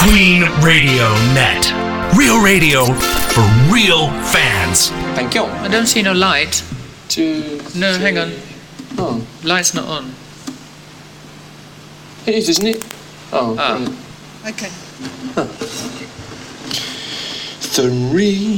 Queen Radio Net. Real radio for real fans. Thank you. I don't see no light. No, hang on. Oh. Light's not on. It is, isn't it? Oh. Ah. Right. Okay. Three.